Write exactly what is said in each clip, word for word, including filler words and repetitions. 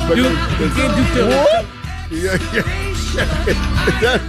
But Dude, that's- you can't do till What? Yeah, yeah. That-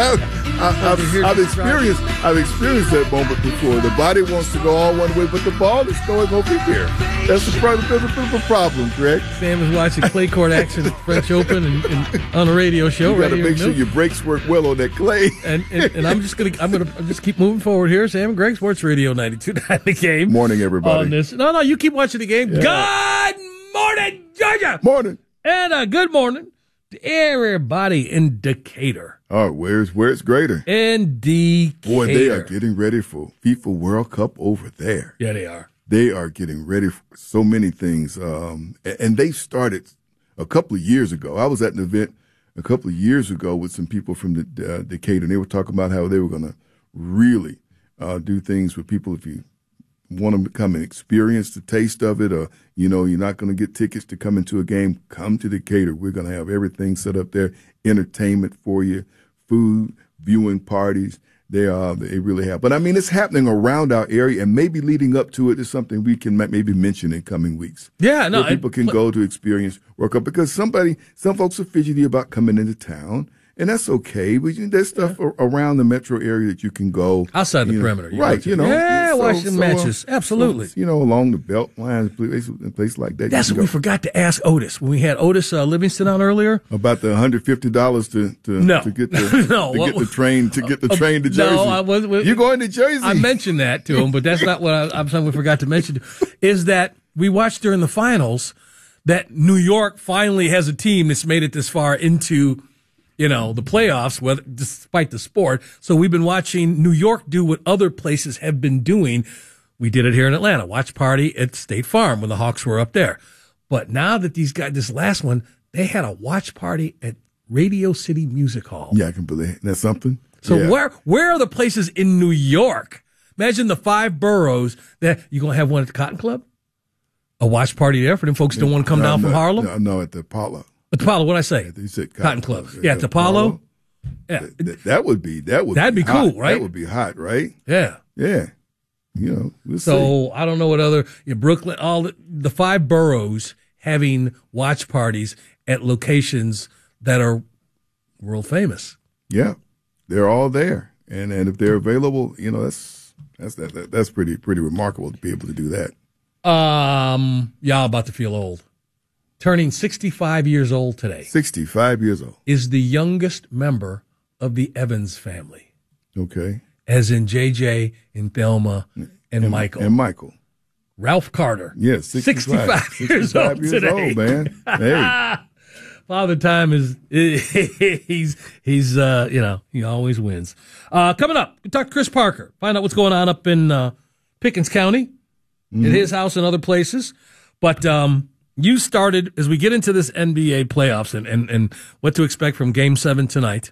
I, I've, I've experienced I've experienced that moment before. The body wants to go all one way, but the ball is going over here. That's a, pro- that's a bit of a problem, Greg. Sam is watching clay court action at the French Open and, and on a radio show. You got right to here make in sure Milton. your brakes work well on that clay. And, and and I'm just gonna I'm gonna I'll just keep moving forward here. Sam and Greg, Sports Radio ninety-two point nine The Game. Morning, everybody. On this, no, no, you keep watching the game. Yeah. Good morning, Georgia. Morning. And a good morning to everybody in Decatur. Oh, where's where's greater? In Decatur. Boy, they are getting ready for FIFA World Cup over there. Yeah, they are. They are getting ready for so many things. Um, a- and they started a couple of years ago. I was at an event a couple of years ago with some people from the uh, Decatur, and they were talking about how they were going to really uh, do things for people if you want them to come and experience the taste of it, or, you know, you're not going to get tickets to come into a game, come to Decatur. We're going to have everything set up there, entertainment for you, food, viewing parties. They are, they really have. But I mean, it's happening around our area, and maybe leading up to it is something we can ma- maybe mention in coming weeks. Yeah, no. Where people can I, go to experience World Cup, because somebody, some folks are fidgety about coming into town. And that's okay. But you know, there's stuff yeah. around the metro area that you can go. Outside the you know, perimeter. You right, you know. Yeah, so, watch the so, matches. uh, Absolutely. So, you know, along the belt lines, places place like that. That's what go. we forgot to ask Otis. When we had Otis uh, Livingston on earlier. About the one hundred fifty dollars to, to, no. to get the, no, to what, get the train to get the train to Jersey. No, I was, was, You're going to Jersey. I mentioned that to him, but that's not what I, I'm saying we forgot to mention. Is that we watched during the finals that New York finally has a team that's made it this far into, you know, the playoffs, whether, despite the sport. So we've been watching New York do what other places have been doing. We did it here in Atlanta, watch party at State Farm when the Hawks were up there. But now that these guys, this last one, they had a watch party at Radio City Music Hall. Yeah, I can believe it. That's something. So yeah. where where are the places in New York? Imagine the five boroughs that you going to have one at the Cotton Club? A watch party there for them folks who don't want to come no, down no, from Harlem? No, no, at the Apollo. At the Apollo, what did I say? You said Cotton, Cotton Club. Yeah, at the Apollo. Apollo. Yeah. That, that would be, that would That'd be, be hot. cool, right? That would be hot, right? Yeah. Yeah. You know, we'll so see. I don't know what other, you know, Brooklyn, all the, the five boroughs having watch parties at locations that are world famous. Yeah. They're all there. And and if they're available, you know, that's that's that, that, that's pretty pretty remarkable to be able to do that. Um, y'all about to feel old. Turning sixty-five years old today. sixty-five years old. Is the youngest member of the Evans family. Okay. As in J J and Thelma and, and Michael. And Michael. Ralph Carter. Yes, sixty-five. sixty-five years sixty-five old years today. old, man. Hey. Father Time is, he's, he's, uh, you know, he always wins. Uh, coming up, we talk to Chris Parker, find out what's going on up in, uh, Pickens County, mm-hmm. at his house and other places. But, um, you started, as we get into this N B A playoffs and, and, and what to expect from game seven tonight,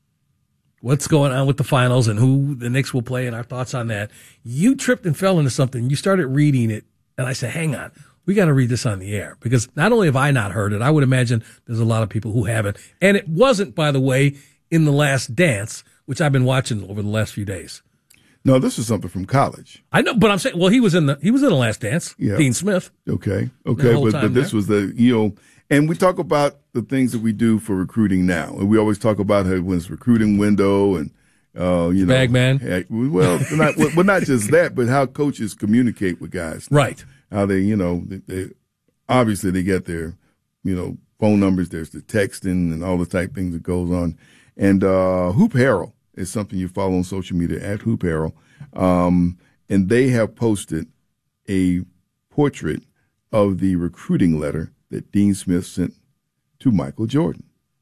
what's going on with the finals and who the Knicks will play and our thoughts on that. You tripped and fell into something. You started reading it, and I said, hang on. We got to read this on the air, because not only have I not heard it, I would imagine there's a lot of people who haven't. And it wasn't, by the way, in The Last Dance, which I've been watching over the last few days. No, this is something from college. I know, but I'm saying, well, he was in the he was in The Last Dance. Yeah. Dean Smith. Okay, okay, but but this there. was the you know, and we talk about the things that we do for recruiting now, and we always talk about how when it's recruiting window and uh, you know, Bagman. Well, not well, not just that, but how coaches communicate with guys, right? How they, you know, they, they obviously they get their, you know, phone numbers. There's the texting and all the type things that goes on. And uh, Hoop Herald is something you follow on social media at Hoop Herald, um, and they have posted a portrait of the recruiting letter that Dean Smith sent to Michael Jordan.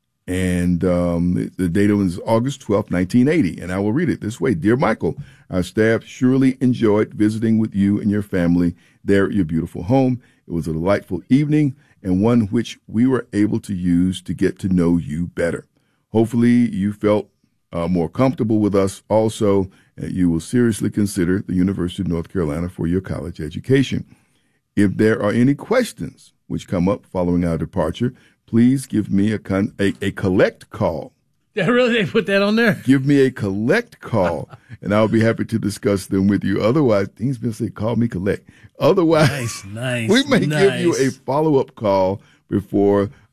And um, the, the date was August twelfth, nineteen eighty. And I will read it this way. Dear Michael, our staff surely enjoyed visiting with you and your family there at your beautiful home. It was a delightful evening and one which we were able to use to get to know you better. Hopefully you felt uh, more comfortable with us also, and you will seriously consider the University of North Carolina for your college education. If there are any questions which come up following our departure, please give me a, con- a a collect call. Yeah, really? They put that on there? Give me a collect call, and I'll be happy to discuss them with you. Otherwise, Dean's been saying, call me collect. Otherwise, nice, nice, we may nice. give you a follow-up call before